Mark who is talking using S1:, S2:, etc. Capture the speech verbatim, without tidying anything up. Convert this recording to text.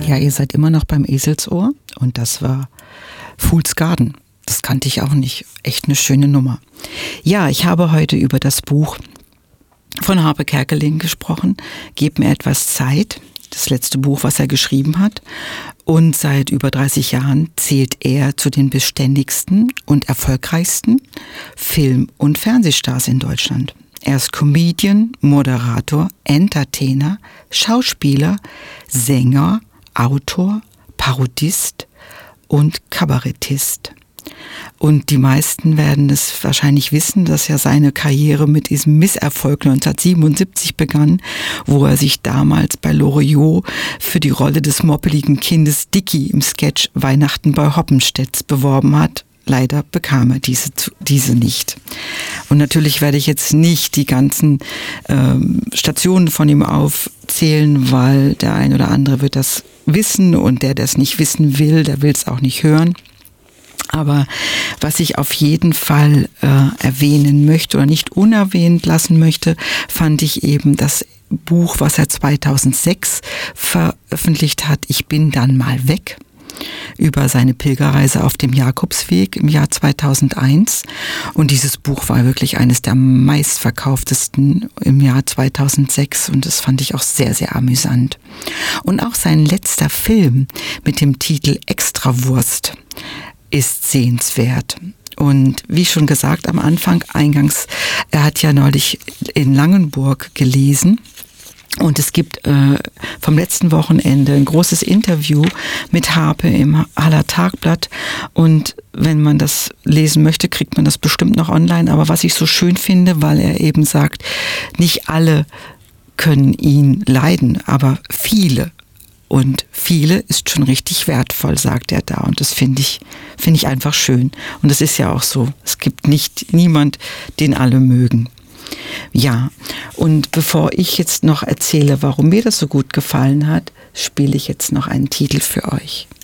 S1: Ja, ihr seid immer noch beim Eselsohr und das war Fool's Garden. Das kannte ich auch nicht. Echt eine schöne Nummer. Ja, ich habe heute über das Buch von Harpe Kerkeling gesprochen. Gebt mir etwas Zeit. Das letzte Buch, was er geschrieben hat. Und seit über dreißig Jahren zählt er zu den beständigsten und erfolgreichsten Film- und Fernsehstars in Deutschland. Er ist Comedian, Moderator, Entertainer, Schauspieler, Sänger, Autor, Parodist und Kabarettist. Und die meisten werden es wahrscheinlich wissen, dass ja seine Karriere mit diesem Misserfolg neunzehnhundertsiebenundsiebzig begann, wo er sich damals bei Loriot für die Rolle des moppeligen Kindes Dicky im Sketch Weihnachten bei Hoppenstedt beworben hat. Leider bekam er diese, diese nicht. Und natürlich werde ich jetzt nicht die ganzen ähm, Stationen von ihm aufzählen, weil der ein oder andere wird das wissen und der, der es nicht wissen will, der will es auch nicht hören. Aber was ich auf jeden Fall äh, erwähnen möchte oder nicht unerwähnt lassen möchte, fand ich eben das Buch, was er zweitausendsechs veröffentlicht hat, Ich bin dann mal weg, über seine Pilgerreise auf dem Jakobsweg im Jahr zweitausendeins. Und dieses Buch war wirklich eines der meistverkauftesten im Jahr zweitausendsechs und das fand ich auch sehr, sehr amüsant. Und auch sein letzter Film mit dem Titel Extrawurst ist sehenswert. Und wie schon gesagt am Anfang, eingangs, er hat ja neulich in Langenburg gelesen. Und es gibt äh, vom letzten Wochenende ein großes Interview mit Harpe im Haller Tagblatt. Und wenn man das lesen möchte, kriegt man das bestimmt noch online. Aber was ich so schön finde, weil er eben sagt, nicht alle können ihn leiden, aber viele. Und viele ist schon richtig wertvoll, sagt er da. Und das finde ich, finde ich einfach schön. Und es ist ja auch so. Es gibt nicht niemand, den alle mögen. Ja, und bevor ich jetzt noch erzähle, warum mir das so gut gefallen hat, spiele ich jetzt noch einen Titel für euch.